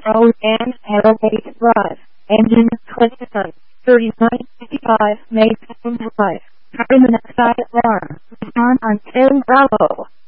Road and Harrogate Drive. Engine 27, 3955 Maidstone Drive. Carbon monoxide alarm. On 10 Bravo.